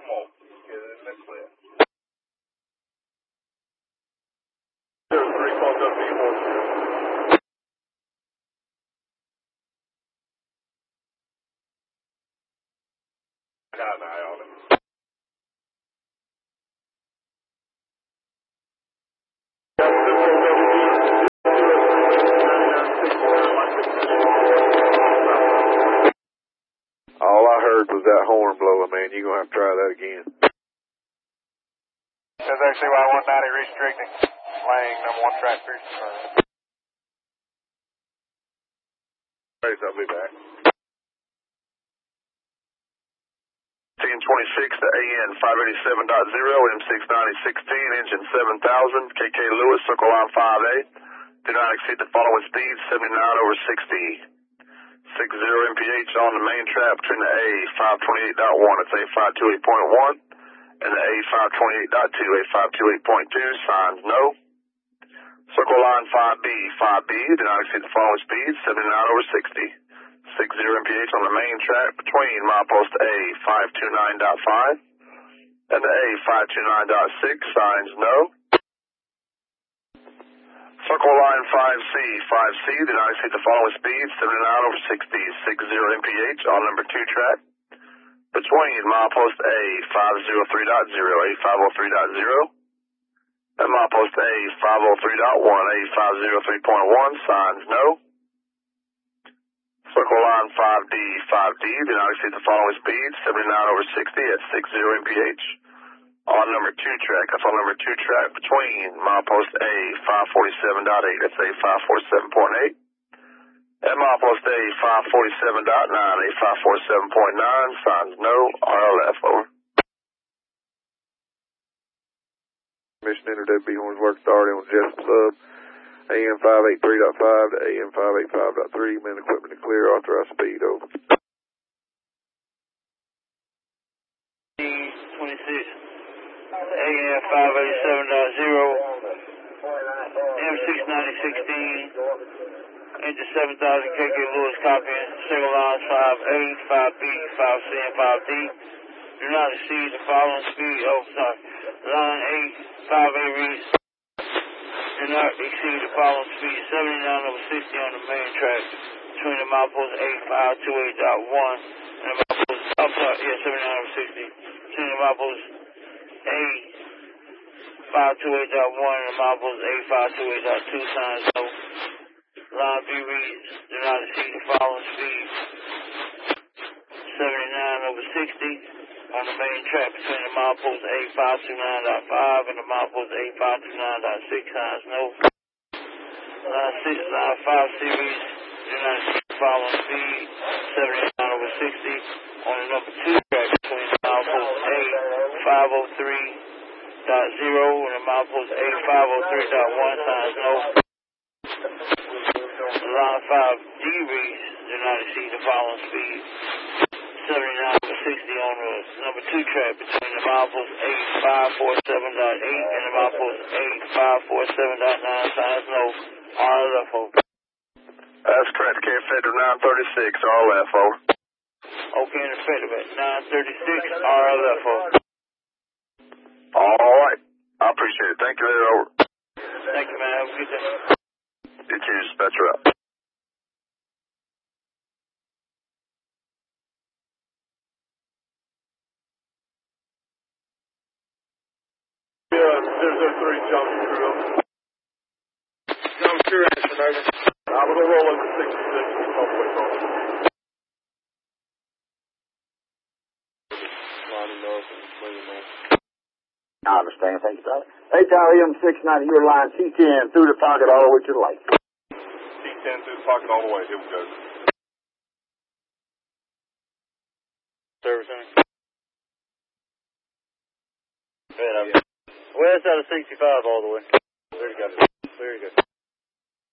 All I heard was that horn blowing, man. You're going to have to try that again. That's actually why 190 restricting. Laying number 1 track Pearson. I'll be back. 1026 to AN 587.0, M69016, engine 7000, KK Lewis, circle line 5A. Do not exceed the following speed, 79 over 60. 60 mph on the main track between the A528.1, it's A528.1, and the A528.2, A528.2, signs no. Circle line 5B, 5B, do not exceed the following speed, 79 over 60. 60 mph on the main track between milepost A529.5 and the A529.6, signs no. Circle line 5C, 5C, do not exceed the following speed, 79 over 60, 60 mph on number 2 track between milepost A503.0, A503.0, and milepost A503.1, A503.1, signs no. Circle line 5D, 5D, do not exceed the following speed, 79 over 60 at 60 mph on number 2 track. That's on number 2 track between milepost A547.8, that's A547.8, and milepost A547.9, A547.9, signs no, RLF, over. Mission entered FB horns work starting on Jet Sub, AM 583.5 to AM 585.3, man equipment to clear, authorized speed, over. 26, AM 587.0, M69016, engine 7000, KK Lewis, copying, single lines 5A, 5B, 5C, and 5D. Do not exceed the following speed, line 8, 5A reads, do not exceed the following speed, 79 over 60 on the main track between the milepost A528.1 and the milepost, 79 over 60, between the milepost A528.1 and the milepost A528.2, signs no. Line B reads, do not exceed the following speed, 79 over 60 on the main track between the milepost A529.5 and the milepost A529.6, signs no. Line 6, line 5 series, do not exceed the following speed, 79 over 60 on the number 2 track between the milepost A503.0 and the milepost A503.1, signs no. Line 5D reads, do not exceed the following speed, 79 over 60 on the number 2 track between the milepost A547.8 and the milepost A547.9, signs no, RLF, over. That's correct, K effective 936, RLF, over. Okay, and effective at 936, RLF, over. All right, I appreciate it. Thank you, over. Thank you, man. Have a good day. You too, dispatcher up. Yeah, 003, John Crew. John Crew, answer, over. I'm going to roll over 66 all the way home. I understand. Thank you, brother. Hey, Tower M690, your line C10 through the pocket all the way to the lake. C10 through the pocket all the way. Here we go. Service center. Well, that's out of 65 all the way. There you go. There you go.